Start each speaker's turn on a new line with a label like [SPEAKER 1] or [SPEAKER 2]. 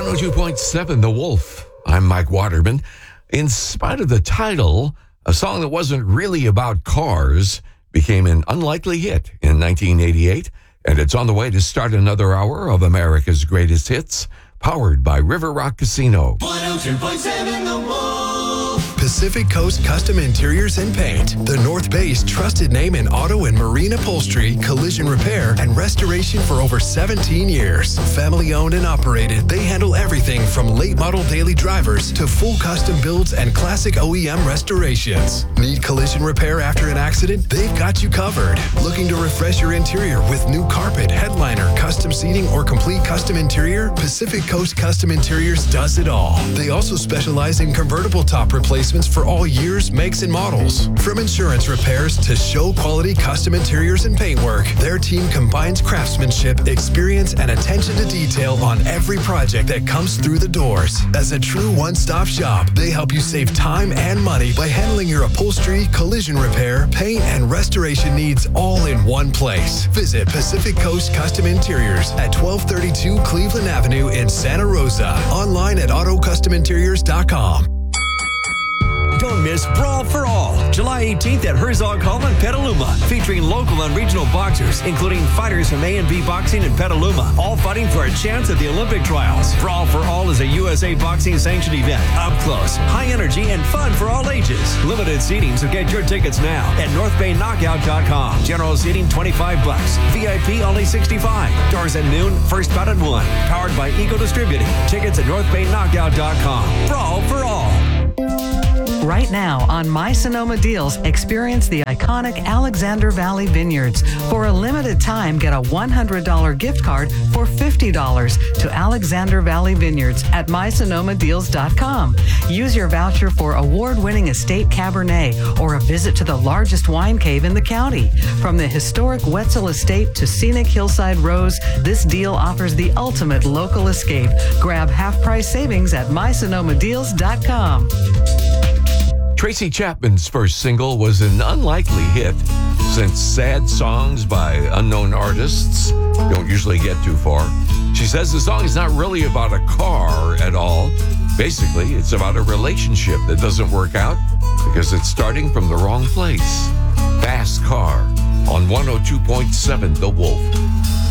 [SPEAKER 1] 102.7 The Wolf. I'm Mike Waterman. In spite of the title, a song that wasn't really about cars became an unlikely hit in 1988, and it's on the way to start another hour of America's Greatest Hits, powered by River Rock Casino.
[SPEAKER 2] 102.7 The Wolf.
[SPEAKER 3] Pacific Coast Custom Interiors and Paint, the North Bay's trusted name in auto and marine upholstery, collision repair, and restoration for over 17 years. Family owned and operated, they handle everything from late model daily drivers to full custom builds and classic OEM restorations. Need collision repair after an accident? They've got you covered. Looking to refresh your interior with new carpet, headliner, custom seating, or complete custom interior? Pacific Coast Custom Interiors does it all. They also specialize in convertible top replacements for all years, makes, and models. From insurance repairs to show quality custom interiors and paintwork, their team combines craftsmanship, experience, and attention to detail on every project that comes through the doors. As a true one-stop shop, they help you save time and money by handling your upholstery, collision repair, paint, and restoration needs all in one place. Visit Pacific Coast Custom Interiors at 1232 Cleveland Avenue in Santa Rosa. Online at autocustominteriors.com.
[SPEAKER 4] Don't miss Brawl for All, July 18th at Herzog Hall in Petaluma, featuring local and regional boxers, including fighters from A&B Boxing in Petaluma, all fighting for a chance at the Olympic trials. Brawl for All is a USA Boxing sanctioned event, up close, high energy, and fun for all ages. Limited seating, so get your tickets now at NorthBayKnockout.com. General seating $25, VIP only $65. Doors at noon, first bout at 1. Powered by Eagle Distributing. Tickets at NorthBayKnockout.com. Brawl for All.
[SPEAKER 5] Right now on My Sonoma Deals, experience the iconic Alexander Valley Vineyards. For a limited time, get a $100 gift card for $50 to Alexander Valley Vineyards at mysonomadeals.com. Use your voucher for award-winning estate Cabernet or a visit to the largest wine cave in the county. From the historic Wetzel Estate to scenic Hillside Rose, this deal offers the ultimate local escape. Grab half-price savings at mysonomadeals.com.
[SPEAKER 1] Tracy Chapman's first single was an unlikely hit, since sad songs by unknown artists don't usually get too far. She says the song is not really about a car at all. Basically, it's about a relationship that doesn't work out because it's starting from the wrong place. Fast Car on 102.7 The Wolf.